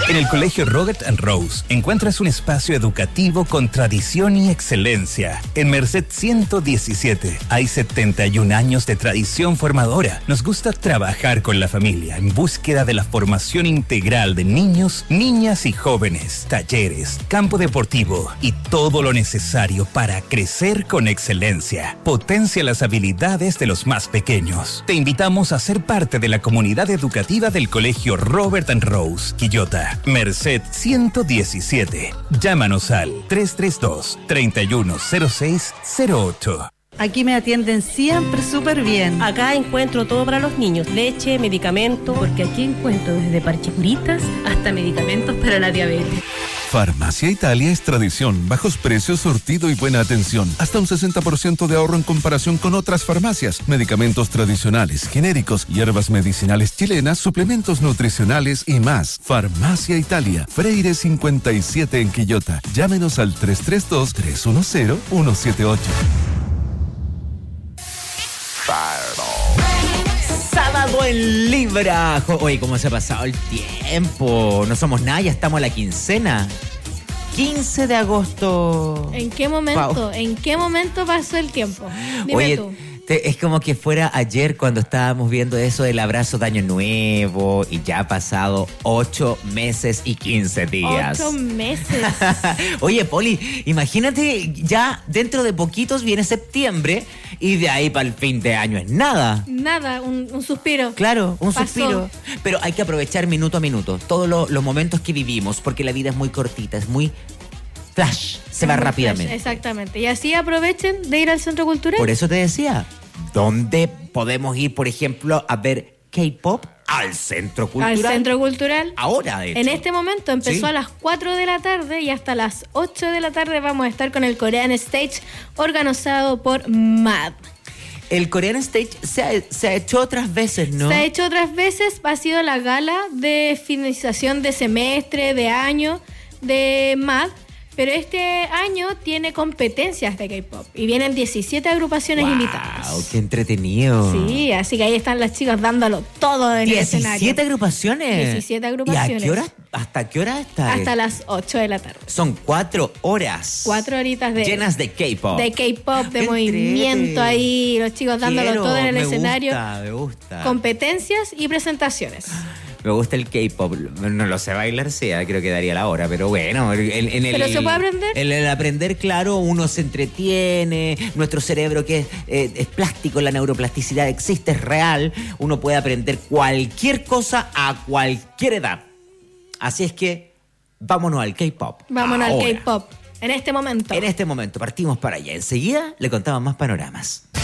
En el Colegio Robert and Rose encuentras un espacio educativo con tradición y excelencia. En Merced 117 hay 71 años de tradición formadora. Nos gusta trabajar con la familia en búsqueda de la formación integral de niños, niñas y jóvenes, talleres, campo deportivo y todo lo necesario para crecer con excelencia. Potencia las habilidades de los más pequeños. Te invitamos a ser parte de la comunidad educativa del Colegio Robert and Rose, Quillota. Merced 117. Llámanos al 332-310608. Aquí me atienden siempre súper bien. Acá encuentro todo para los niños, leche, medicamentos. Porque aquí encuentro desde parchecuritas hasta medicamentos para la diabetes. Farmacia Italia es tradición, bajos precios, surtido y buena atención. Hasta un 60% de ahorro en comparación con otras farmacias. Medicamentos tradicionales, genéricos, hierbas medicinales chilenas, suplementos nutricionales y más. Farmacia Italia, Freire 57 en Quillota. Llámenos al 332-310-178. Sábado en Libra. Oye, ¿cómo se ha pasado el tiempo? No somos nada, ya estamos a la quincena. 15 de agosto. ¿En qué momento? Pau. ¿En qué momento pasó el tiempo? Dime Oye, tú. es como que fuera ayer cuando estábamos viendo eso del abrazo de Año Nuevo y ya ha pasado 8 meses y 15 días. 8 meses. Oye, Poli, imagínate, ya dentro de poquitos viene septiembre y de ahí para el fin de año es nada. Nada, un suspiro. Claro, un Pasó. suspiro. Pero hay que aprovechar minuto a minuto todos los momentos que vivimos, porque la vida es muy cortita, es muy flash, se va Muy rápidamente. flash, exactamente. Y así aprovechen de ir al centro cultural. Por eso te decía, ¿dónde podemos ir, por ejemplo, a ver K-pop? Al Centro Cultural. Al centro cultural. Ahora, de hecho. En este momento empezó Sí. a las 4 de la tarde y hasta las 8 de la tarde vamos a estar con el Korean Stage organizado por MAD. El Korean Stage se ha hecho otras veces, ¿no? Se ha hecho otras veces, ha sido la gala de finalización de semestre, de año de MAD, pero este año tiene competencias de K-pop y vienen 17 agrupaciones invitadas. ¡Wow! ¡Qué entretenido! Sí, así que ahí están las chicas dándolo todo en el escenario. 17 agrupaciones. 17 ¿Y agrupaciones. a qué hora? ¿Hasta qué hora está? Hasta las 8 de la tarde. Son 4 horas. 4 horitas de... Llenas de K-pop. De K-pop, de Qué movimiento entrete. ahí, los chicos dándolo Quiero, todo en el me escenario. Me gusta. Competencias y presentaciones. Me gusta el K-pop. No lo sé bailar, sí, creo que daría la hora, pero bueno. ¿Pero se puede aprender? El aprender, claro, uno se entretiene, nuestro cerebro que es plástico, la neuroplasticidad existe, es real. Uno puede aprender cualquier cosa a cualquier edad. Así es que vámonos al K-pop. Vámonos ahora. al K-pop. En este momento. En este momento partimos para allá. Enseguida le contamos más panoramas.